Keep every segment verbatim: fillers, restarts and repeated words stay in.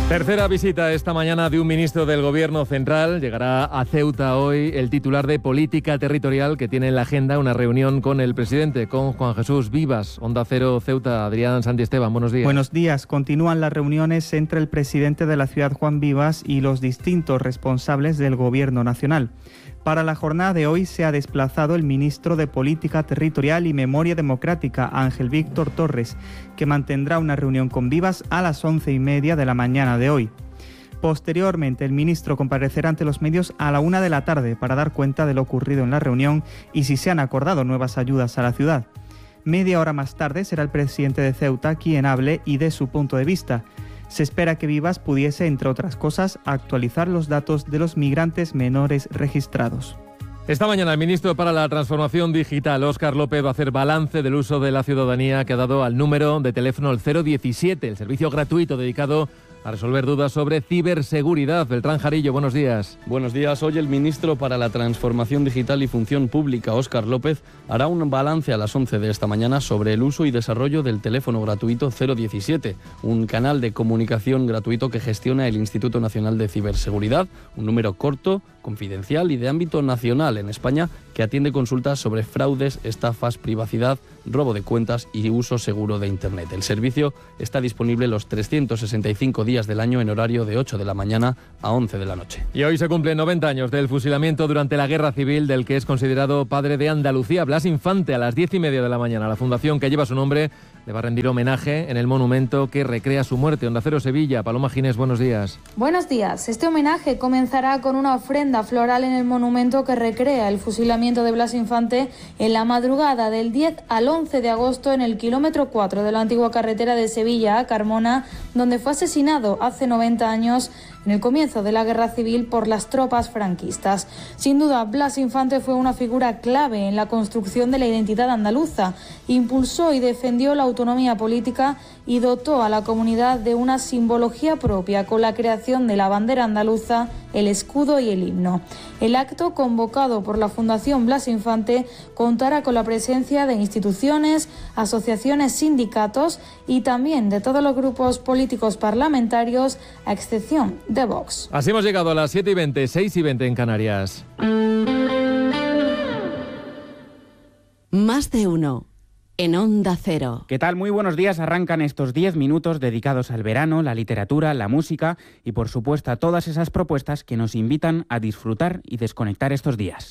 Tercera visita esta mañana de un ministro del Gobierno central. Llegará a Ceuta hoy el titular de Política Territorial, que tiene en la agenda una reunión con el presidente, con Juan Jesús Vivas. Onda Cero Ceuta, Adrián Santiesteban, buenos días. Buenos días. Continúan las reuniones entre el presidente de la ciudad, Juan Vivas, y los distintos responsables del Gobierno nacional. Para la jornada de hoy se ha desplazado el ministro de Política Territorial y Memoria Democrática, Ángel Víctor Torres, que mantendrá una reunión con Vivas a las once y media de la mañana de hoy. Posteriormente, el ministro comparecerá ante los medios a la una de la tarde para dar cuenta de lo ocurrido en la reunión y si se han acordado nuevas ayudas a la ciudad. Media hora más tarde será el presidente de Ceuta quien hable y dé su punto de vista. Se espera que Vivas pudiese, entre otras cosas, actualizar los datos de los migrantes menores registrados. Esta mañana el ministro para la Transformación Digital, Óscar López, va a hacer balance del uso de la ciudadanía que ha dado al número de teléfono el cero diecisiete, el servicio gratuito dedicado a resolver dudas sobre ciberseguridad. Beltrán Jarillo, buenos días. Buenos días. Hoy el ministro para la Transformación Digital y Función Pública, Óscar López, hará un balance a las once de esta mañana sobre el uso y desarrollo del teléfono gratuito cero diecisiete, un canal de comunicación gratuito que gestiona el Instituto Nacional de Ciberseguridad, un número corto, confidencial y de ámbito nacional en España que atiende consultas sobre fraudes, estafas, privacidad, robo de cuentas y uso seguro de Internet. El servicio está disponible los trescientos sesenta y cinco días del año en horario de ocho de la mañana a once de la noche. Y hoy se cumplen noventa años del fusilamiento durante la Guerra Civil del que es considerado padre de Andalucía, Blas Infante. A las diez y media de la mañana la fundación que lleva su nombre le va a rendir homenaje en el monumento que recrea su muerte. Onda Cero Sevilla, Paloma Ginés, buenos días. Buenos días. Este homenaje comenzará con una ofrenda floral en el monumento que recrea el fusilamiento de Blas Infante en la madrugada del diez al once de agosto en el kilómetro cuatro de la antigua carretera de Sevilla a Carmona, donde fue asesinado hace noventa años en el comienzo de la Guerra Civil por las tropas franquistas. Sin duda, Blas Infante fue una figura clave en la construcción de la identidad andaluza. Impulsó y defendió la autonomía política y dotó a la comunidad de una simbología propia con la creación de la bandera andaluza, el escudo y el himno. El acto, convocado por la Fundación Blas Infante, contará con la presencia de instituciones, asociaciones, sindicatos y también de todos los grupos políticos parlamentarios, a excepción de Vox. Así hemos llegado a las siete y veinte, seis y veinte en Canarias. Más de uno. En Onda Cero. ¿Qué tal? Muy buenos días. Arrancan estos diez minutos dedicados al verano, la literatura, la música y, por supuesto, a todas esas propuestas que nos invitan a disfrutar y desconectar estos días.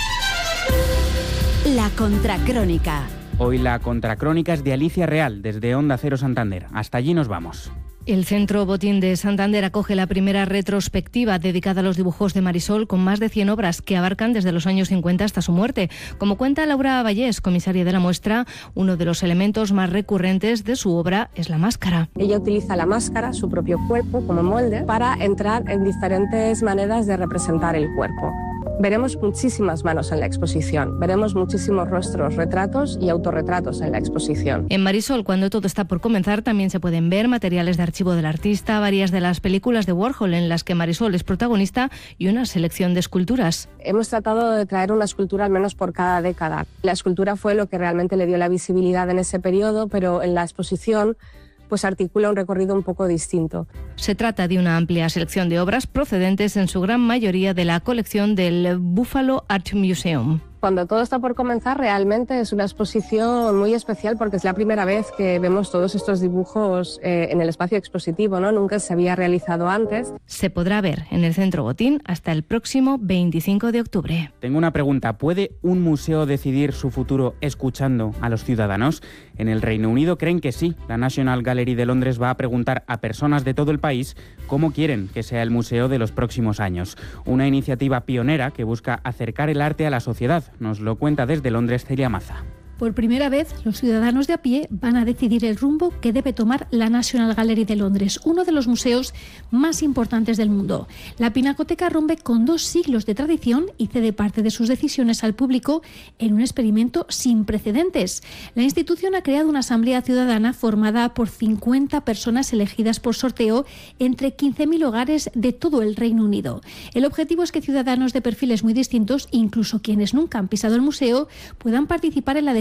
La Contracrónica. Hoy la Contracrónica es de Alicia Real, desde Onda Cero Santander. Hasta allí nos vamos. El Centro Botín de Santander acoge la primera retrospectiva dedicada a los dibujos de Marisol, con más de cien obras que abarcan desde los años cincuenta hasta su muerte. Como cuenta Laura Vallés, comisaria de la muestra, uno de los elementos más recurrentes de su obra es la máscara. Ella utiliza la máscara, su propio cuerpo, como molde, para entrar en diferentes maneras de representar el cuerpo. Veremos muchísimas manos en la exposición, veremos muchísimos rostros, retratos y autorretratos en la exposición. En Marisol, cuando todo está por comenzar, también se pueden ver materiales de archivo del artista, varias de las películas de Warhol en las que Marisol es protagonista y una selección de esculturas. Hemos tratado de traer una escultura al menos por cada década. La escultura fue lo que realmente le dio la visibilidad en ese periodo, pero en la exposición pues articula un recorrido un poco distinto. Se trata de una amplia selección de obras procedentes en su gran mayoría de la colección del Buffalo Art Museum. Cuando todo está por comenzar, realmente es una exposición muy especial porque es la primera vez que vemos todos estos dibujos eh, en el espacio expositivo, ¿no? Nunca se había realizado antes. Se podrá ver en el Centro Botín hasta el próximo veinticinco de octubre. Tengo una pregunta. ¿Puede un museo decidir su futuro escuchando a los ciudadanos? En el Reino Unido creen que sí. La National Gallery de Londres va a preguntar a personas de todo el país cómo quieren que sea el museo de los próximos años. Una iniciativa pionera que busca acercar el arte a la sociedad. Nos lo cuenta desde Londres Celia Maza. Por primera vez, los ciudadanos de a pie van a decidir el rumbo que debe tomar la National Gallery de Londres, uno de los museos más importantes del mundo. La Pinacoteca rompe con dos siglos de tradición y cede parte de sus decisiones al público en un experimento sin precedentes. La institución ha creado una asamblea ciudadana formada por cincuenta personas elegidas por sorteo entre quince mil hogares de todo el Reino Unido. El objetivo es que ciudadanos de perfiles muy distintos, incluso quienes nunca han pisado el museo, puedan participar en la definición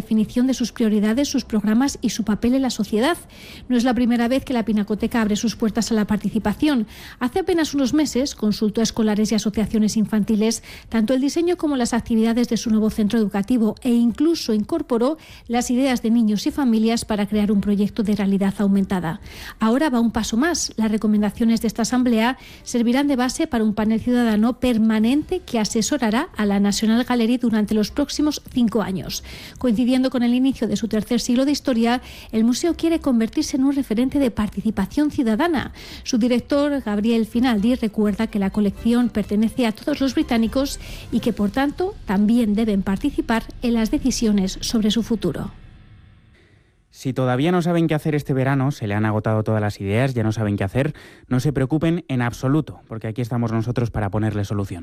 definición de sus prioridades, sus programas y su papel en la sociedad. No es la primera vez que la Pinacoteca abre sus puertas a la participación. Hace apenas unos meses consultó a escolares y asociaciones infantiles tanto el diseño como las actividades de su nuevo centro educativo e incluso incorporó las ideas de niños y familias para crear un proyecto de realidad aumentada. Ahora va un paso más. Las recomendaciones de esta asamblea servirán de base para un panel ciudadano permanente que asesorará a la National Gallery durante los próximos cinco años. Coincidiendo con el inicio de su tercer siglo de historia, el museo quiere convertirse en un referente de participación ciudadana. Su director, Gabriel Finaldi, recuerda que la colección pertenece a todos los británicos y que, por tanto, también deben participar en las decisiones sobre su futuro. Si todavía no saben qué hacer este verano, se le han agotado todas las ideas, ya no saben qué hacer, no se preocupen en absoluto, porque aquí estamos nosotros para ponerle solución.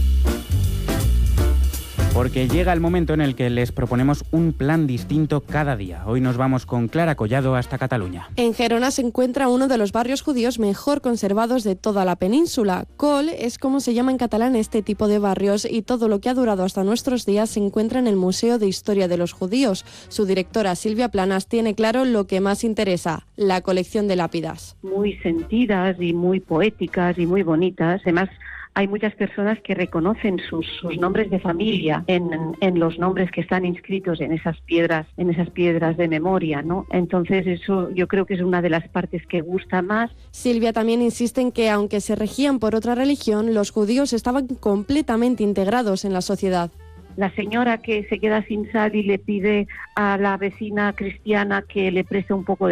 Porque llega el momento en el que les proponemos un plan distinto cada día. Hoy nos vamos con Clara Collado hasta Cataluña. En Gerona se encuentra uno de los barrios judíos mejor conservados de toda la península. Col es como se llama en catalán este tipo de barrios y todo lo que ha durado hasta nuestros días se encuentra en el Museo de Historia de los Judíos. Su directora, Silvia Planas, tiene claro lo que más interesa, la colección de lápidas. Muy sentidas y muy poéticas y muy bonitas. Además, hay muchas personas que reconocen sus, sus nombres de familia en, en los nombres que están inscritos en esas piedras, en esas piedras de memoria, ¿no? Entonces eso yo creo que es una de las partes que gusta más. Silvia también insiste en que aunque se regían por otra religión, los judíos estaban completamente integrados en la sociedad. La señora que se queda sin sal y le pide a la vecina cristiana que le preste un poco de